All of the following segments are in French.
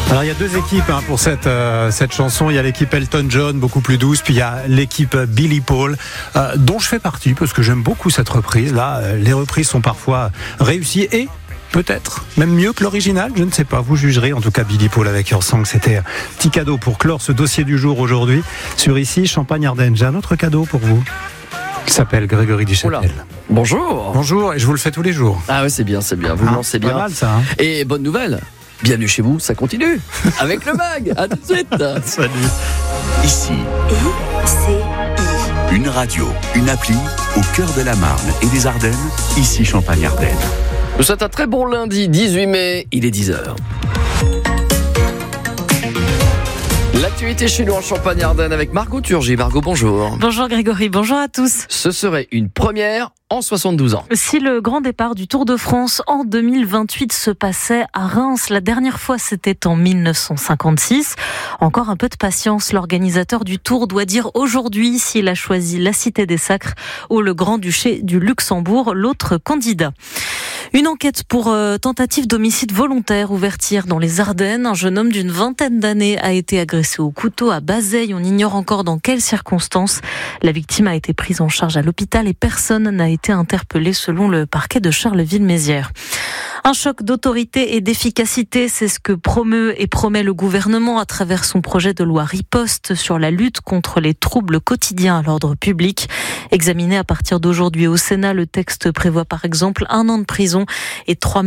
Alors il y a deux équipes pour cette chanson. Il y a l'équipe Elton John, beaucoup plus douce, puis il y a l'équipe Billy Paul, dont je fais partie parce que j'aime beaucoup cette reprise. Là, les reprises sont parfois réussies et peut-être même mieux que l'original, je ne sais pas, vous jugerez. En tout cas, Billy Paul avec Your Song, c'était un petit cadeau pour clore ce dossier du jour aujourd'hui sur Ici Champagne-Ardenne. J'ai un autre cadeau pour vous qui s'appelle Grégory Duchâtel. Bonjour. Bonjour, et je vous le fais tous les jours. Ah oui, c'est bien, vous le lancez bien. Pas mal ça. Et bonne nouvelle, bienvenue chez vous, ça continue avec le mag. À tout de suite. Salut. Ici, une radio, une appli au cœur de la Marne et des Ardennes. Ici Champagne-Ardenne. Nous sommes un très bon lundi 18 mai, il est 10h. L'actualité chez nous en Champagne-Ardenne avec Margot Turgy. Margot, bonjour. Bonjour Grégory, bonjour à tous. Ce serait une première en 72 ans. Si le grand départ du Tour de France en 2028 se passait à Reims, la dernière fois c'était en 1956. Encore un peu de patience, l'organisateur du Tour doit dire aujourd'hui s'il a choisi la Cité des Sacres ou le Grand-Duché du Luxembourg, l'autre candidat. Une enquête pour tentative d'homicide volontaire ouverte hier dans les Ardennes. Un jeune homme d'une vingtaine d'années a été agressé au couteau à Bazeilles. On ignore encore dans quelles circonstances. La victime a été prise en charge à l'hôpital et personne n'a été interpellé selon le parquet de Charleville-Mézières. Un choc d'autorité et d'efficacité, c'est ce que promeut et promet le gouvernement à travers son projet de loi Riposte sur la lutte contre les troubles quotidiens à l'ordre public. Examiné à partir d'aujourd'hui au Sénat, le texte prévoit par exemple 1 an de prison et 3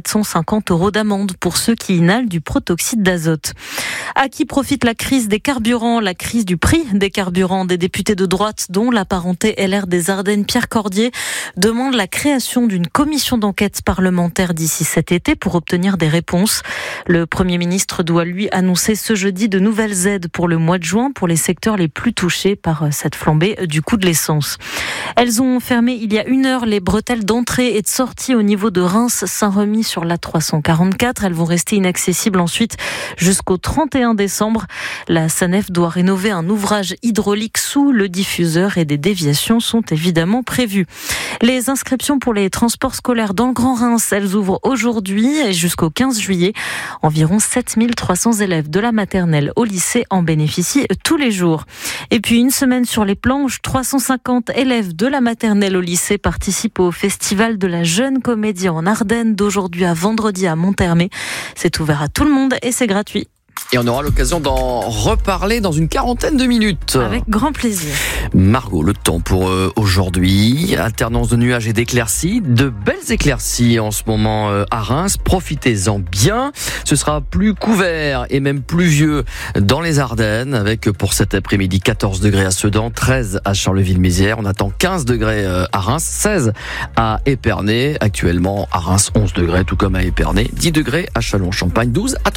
750 € d'amende pour ceux qui inhalent du protoxyde d'azote. À qui profite la crise des carburants, la crise du prix des carburants? Des députés de droite, dont l'apparenté LR des Ardennes, Pierre Cordier, demandent la création d'une commission d'enquête parlementaire d'ici cet été pour obtenir des réponses. Le Premier ministre doit lui annoncer ce jeudi de nouvelles aides pour le mois de juin pour les secteurs les plus touchés par cette flambée du coût de l'essence. Elles ont fermé il y a 1 heure les bretelles d'entrée et de sortie au niveau de Reims-Saint-Remy sur l'A344. Elles vont rester inaccessibles ensuite jusqu'au 31 décembre. La SANEF doit rénover un ouvrage hydraulique sous le diffuseur et des déviations sont évidemment prévues. Les inscriptions pour les transports scolaires dans le Grand Reims, elles ouvrent aujourd'hui et jusqu'au 15 juillet. Environ 7300 élèves de la maternelle au lycée en bénéficient tous les jours. Et puis une semaine sur les planches, 350 élèves de la maternelle au lycée participent au festival de la jeune comédie en Ardennes d'aujourd'hui à vendredi à Monthermé. C'est ouvert à tout le monde et c'est gratuit. Et on aura l'occasion d'en reparler dans une quarantaine de minutes. Avec grand plaisir. Margot, le temps pour aujourd'hui. Alternance de nuages et d'éclaircies. De belles éclaircies en ce moment à Reims. Profitez-en bien. Ce sera plus couvert et même pluvieux dans les Ardennes. Avec pour cet après-midi 14 degrés à Sedan, 13 à Charleville-Mézières. On attend 15 degrés à Reims, 16 à Épernay. Actuellement à Reims, 11 degrés, tout comme à Épernay. 10 degrés à Châlons-Champagne, 12 à